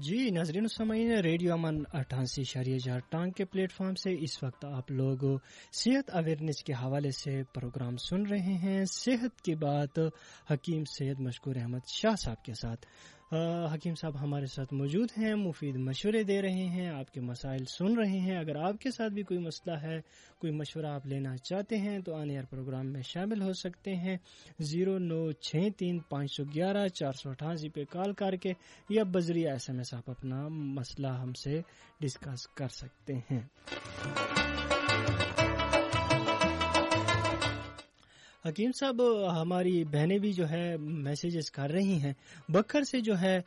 جی ناظرین سامعین، ریڈیو امن 88.4 ٹانگ کے پلیٹ فارم سے اس وقت آپ لوگ صحت اویئرنیس کے حوالے سے پروگرام سن رہے ہیں۔ صحت کی بات حکیم سید مشکور احمد شاہ صاحب کے ساتھ۔ حکیم صاحب ہمارے ساتھ موجود ہیں، مفید مشورے دے رہے ہیں، آپ کے مسائل سن رہے ہیں۔ اگر آپ کے ساتھ بھی کوئی مسئلہ ہے، کوئی مشورہ آپ لینا چاہتے ہیں تو آن ایئر پروگرام میں شامل ہو سکتے ہیں۔ 0963-511-488 پہ کال کر کے یا بذریعہ SMS آپ اپنا مسئلہ ہم سے ڈسکس کر سکتے ہیں۔ حکیم صاحب، ہماری بہنیں بھی جو ہے میسیجز کر رہی ہیں۔ بکر سے جو ہے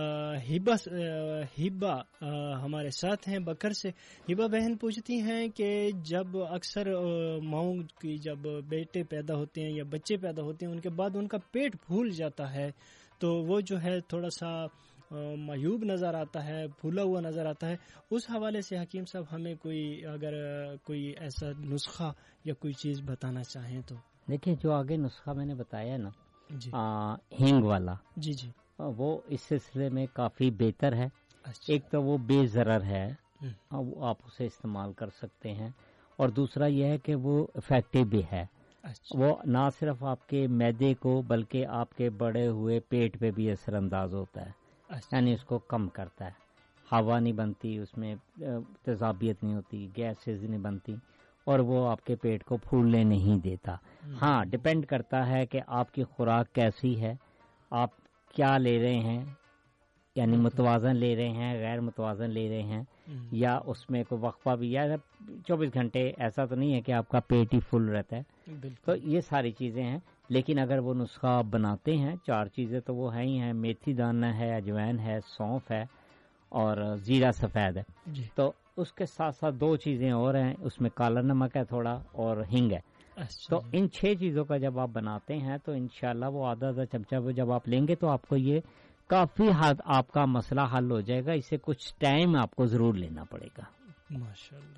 ہبا ہمارے ساتھ ہیں۔ بکر سے ہبا بہن پوچھتی ہیں کہ جب اکثر ماؤں کی جب بیٹے پیدا ہوتے ہیں یا بچے پیدا ہوتے ہیں، ان کے بعد ان کا پیٹ پھول جاتا ہے تو وہ جو ہے تھوڑا سا معیوب نظر آتا ہے، پھولا ہوا نظر آتا ہے۔ اس حوالے سے حکیم صاحب ہمیں اگر کوئی ایسا نسخہ یا کوئی چیز بتانا چاہیں تو۔ دیکھیں، جو آگے نسخہ میں نے بتایا نا جی ہینگ والا، جی جی، وہ اس سلسلے میں کافی بہتر ہے۔ اچھا، ایک تو وہ بے ضرر ہے، آپ اسے استعمال کر سکتے ہیں، اور دوسرا یہ ہے کہ وہ افیکٹو بھی ہے۔ اچھا، وہ نہ صرف آپ کے معدے کو بلکہ آپ کے بڑے ہوئے پیٹ پہ بھی اثر انداز ہوتا ہے، اچھا، یعنی اس کو کم کرتا ہے۔ ہوا نہیں بنتی اس میں، تیزابیت نہیں ہوتی، گیسز نہیں بنتی، اور وہ آپ کے پیٹ کو پھولنے نہیں دیتا۔ ہاں، ڈپینڈ کرتا ہے کہ آپ کی خوراک کیسی ہے، آپ کیا لے رہے ہیں، یعنی متوازن لے رہے ہیں، غیر متوازن لے رہے ہیں، یا اس میں کوئی وقفہ بھی، یا 24 گھنٹے ایسا تو نہیں ہے کہ آپ کا پیٹ ہی فل رہتا ہے۔ تو یہ ساری چیزیں ہیں، لیکن اگر وہ نسخہ آپ بناتے ہیں، 4 چیزیں تو وہ ہیں ہی ہیں، میتھی دانہ ہے، اجوائن ہے، سونف ہے، اور زیرہ سفید ہے۔ تو اس کے ساتھ ساتھ 2 چیزیں اور ہیں، اس میں کالا نمک ہے تھوڑا، اور ہنگ ہے۔ تو ان 6 چیزوں کا جب آپ بناتے ہیں تو انشاءاللہ وہ آدھا چمچہ وہ جب آپ لیں گے تو آپ کو یہ کافی حد آپ کا مسئلہ حل ہو جائے گا۔ اس سے کچھ ٹائم آپ کو ضرور لینا پڑے گا۔ ماشاءاللہ۔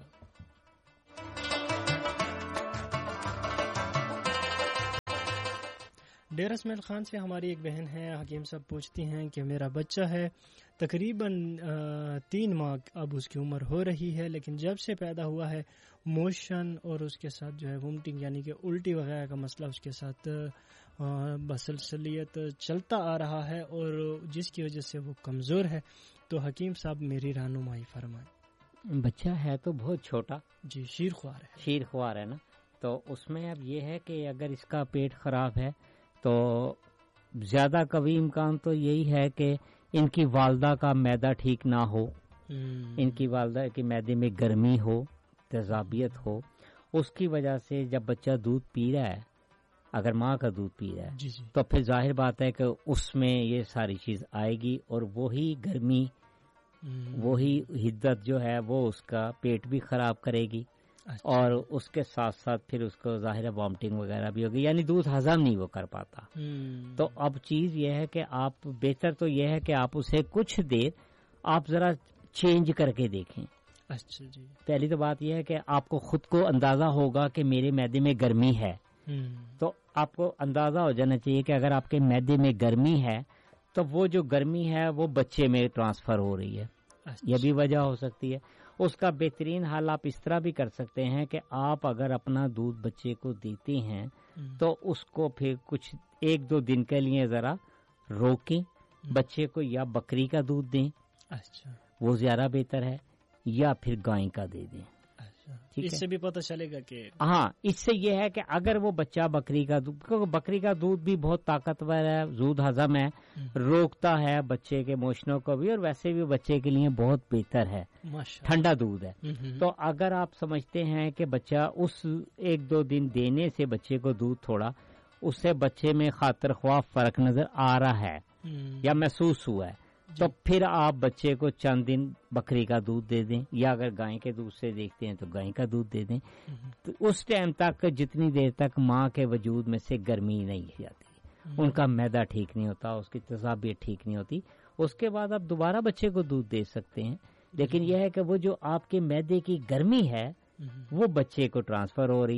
ڈیرہ اسماعیل خان سے ہماری ایک بہن ہے، حکیم صاحب پوچھتی ہیں کہ میرا بچہ ہے، تقریباً 3 ماہ اب اس کی عمر ہو رہی ہے، لیکن جب سے پیدا ہوا ہے موشن اور اس کے ساتھ جو ہے وومٹنگ یعنی کہ الٹی وغیرہ کا مسئلہ اس کے ساتھ بسلسلیت چلتا آ رہا ہے، اور جس کی وجہ سے وہ کمزور ہے۔ تو حکیم صاحب میری رہنمائی فرمائیں۔ بچہ ہے تو بہت چھوٹا، جی، شیر خوار ہے نا، تو اس میں اب یہ ہے کہ اگر اس کا پیٹ خراب ہے تو زیادہ قوی امکان تو یہی ہے کہ ان کی والدہ کا معدہ ٹھیک نہ ہو، ان کی والدہ کے معدے میں گرمی ہو، تیزابیت ہو، اس کی وجہ سے جب بچہ دودھ پی رہا ہے، اگر ماں کا دودھ پی رہا ہے تو پھر ظاہر بات ہے کہ اس میں یہ ساری چیز آئے گی، اور وہی گرمی، وہی حدت جو ہے وہ اس کا پیٹ بھی خراب کرے گی، اور اس کے ساتھ ساتھ پھر اس کو ظاہر وامٹنگ وغیرہ بھی ہوگی، یعنی دودھ ہضم نہیں وہ کر پاتا۔ تو اب چیز یہ ہے کہ آپ بہتر تو یہ ہے کہ آپ اسے کچھ دیر آپ ذرا چینج کر کے دیکھیں۔ اچھا جی، پہلی تو بات یہ ہے کہ آپ کو خود کو اندازہ ہوگا کہ میرے معدے میں گرمی ہے، تو آپ کو اندازہ ہو جانا چاہیے کہ اگر آپ کے معدے میں گرمی ہے تو وہ جو گرمی ہے وہ بچے میں ٹرانسفر ہو رہی ہے، یہ بھی وجہ ہو سکتی ہے۔ اس کا بہترین حل آپ اس طرح بھی کر سکتے ہیں کہ آپ اگر اپنا دودھ بچے کو دیتے ہیں تو اس کو پھر کچھ 1-2 دن کے لیے ذرا روکیں، بچے کو یا بکری کا دودھ دیں، اچھا، وہ زیادہ بہتر ہے، یا پھر گائے کا دے دیں۔ اس سے بھی پتہ چلے گا کہ ہاں، اس سے یہ ہے کہ اگر وہ بچہ بکری کا دودھ، کیونکہ بکری کا دودھ بھی بہت طاقتور ہے، زود ہضم ہے، روکتا ہے بچے کے موشنوں کو بھی، اور ویسے بھی بچے کے لیے بہت بہتر ہے، ٹھنڈا دودھ ہے۔ تو اگر آپ سمجھتے ہیں کہ بچہ اس 1-2 دن دینے سے بچے کو دودھ تھوڑا، اس سے بچے میں خاطر خواہ فرق نظر آ رہا ہے یا محسوس ہوا ہے، تو پھر آپ بچے کو چند دن بکری کا دودھ دے دیں، یا اگر گائے کے دودھ سے دیکھتے ہیں تو گائے کا دودھ دے دیں۔ تو اس ٹائم تک جتنی دیر تک ماں کے وجود میں سے گرمی نہیں جاتی، ان کا معدہ ٹھیک نہیں ہوتا، اس کی تیزابیت ٹھیک نہیں ہوتی، اس کے بعد آپ دوبارہ بچے کو دودھ دے سکتے ہیں۔ لیکن یہ ہے کہ وہ جو آپ کے معدے کی گرمی ہے وہ بچے کو ٹرانسفر ہو رہی ہے،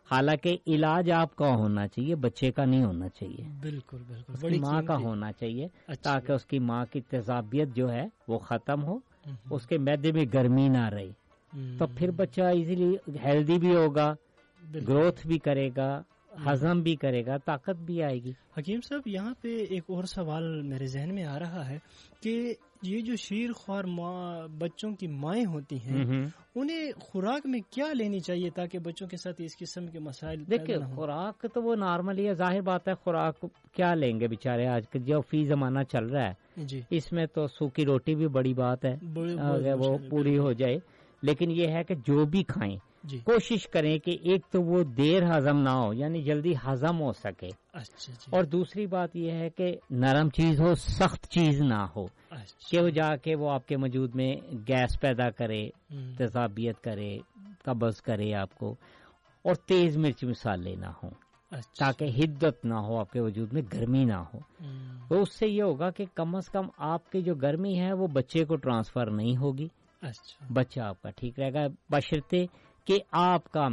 حالانکہ علاج آپ کا ہونا چاہیے، بچے کا نہیں ہونا چاہیے، بالکل بالکل، اس کی ماں کا ہونا چاہیے، تاکہ اس کی ماں کی تیزابیت جو ہے وہ ختم ہو، اس کے معدے میں گرمی نہ رہے، تو پھر بچہ ایزیلی ہیلدی بھی ہوگا، گروتھ بھی کرے گا، ہضم بھی کرے گا، طاقت بھی آئے گی۔ حکیم صاحب یہاں پہ ایک اور سوال میرے ذہن میں آ رہا ہے کہ یہ جو شیر خوار بچوں کی مائیں ہوتی ہیں انہیں خوراک میں کیا لینی چاہیے تاکہ بچوں کے ساتھ اس قسم کے مسائل دیکھیں خوراک تو وہ نارملی ہے، ظاہر بات ہے خوراک کیا لیں گے بیچارے، آج کل جو فی زمانہ چل رہا ہے جی اس میں تو سوکھی روٹی بھی بڑی بات ہے اگر وہ پوری ہو جائے، لیکن یہ ہے کہ جو بھی کھائیں کوشش کریں کہ ایک تو وہ دیر ہضم نہ ہو، یعنی جلدی ہضم ہو سکے، اور دوسری بات یہ ہے کہ نرم چیز ہو، سخت چیز نہ ہو کہ وہ جا کے وہ آپ کے وجود میں گیس پیدا کرے، تیزابیت کرے، قبض کرے آپ کو، اور تیز مرچ مسالے نہ ہوں تاکہ حدت نہ ہو، آپ کے وجود میں گرمی نہ ہو، تو اس سے یہ ہوگا کہ کم از کم آپ کی جو گرمی ہے وہ بچے کو ٹرانسفر نہیں ہوگی، بچہ آپ کا ٹھیک رہے گا، بشرطے کہ آپ کا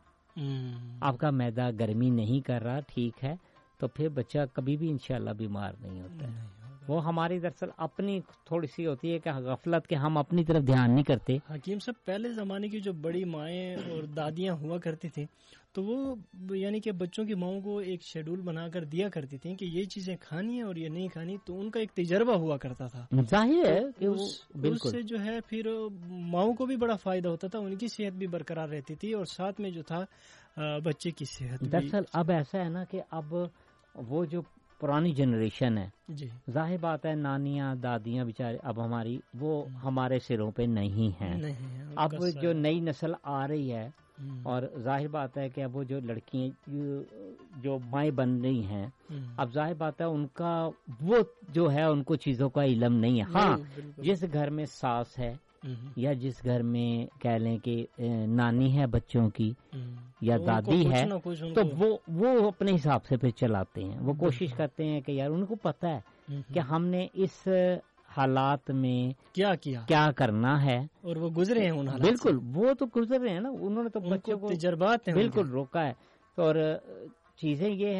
معدہ گرمی نہیں کر رہا، ٹھیک ہے، تو پھر بچہ کبھی بھی انشاءاللہ بیمار نہیں ہوتا ہے۔ وہ ہماری دراصل اپنی تھوڑی سی ہوتی ہے کہ غفلت کہ ہم اپنی طرف دھیان نہیں کرتے۔ حکیم صاحب پہلے زمانے کی جو بڑی مائیں اور دادیاں ہوا کرتی تھیں تو وہ یعنی کہ بچوں کی ماؤں کو ایک شیڈول بنا کر دیا کرتی تھیں کہ یہ چیزیں کھانی ہیں اور یہ نہیں کھانی، تو ان کا ایک تجربہ ہوا کرتا تھا، ظاہر ہے کہ اس سے جو ہے پھر ماؤں کو بھی بڑا فائدہ ہوتا تھا، ان کی صحت بھی برقرار رہتی تھی اور ساتھ میں جو تھا بچے کی صحت بھی۔ دراصل اب ایسا ہے نا کہ اب وہ جو پرانی جنریشن ہے، ظاہر بات ہے نانیاں دادیاں بیچارے اب ہماری وہ ہمارے سروں پہ نہیں ہیں، اب جو نئی نسل آ رہی ہے، اور ظاہر بات ہے کہ اب وہ جو لڑکیاں جو مائیں بن رہی ہیں، اب ظاہر بات ہے ان کا وہ جو ہے ان کو چیزوں کا علم نہیں ہے۔ ہاں جس گھر میں ساس ہے یا جس گھر میں کہہ لیں کہ نانی ہے بچوں کی یا دادی ہے، تو وہ اپنے حساب سے پھر چلاتے ہیں، وہ کوشش کرتے ہیں کہ یار ان کو پتہ ہے کہ ہم نے اس حالات میں کیا کرنا ہے، اور وہ گزرے ہیں ان حالات، بالکل وہ تو گزر رہے ہیں نا، انہوں نے تو بچوں کو تجربات ہیں بالکل روکا ہے، اور چیزیں یہ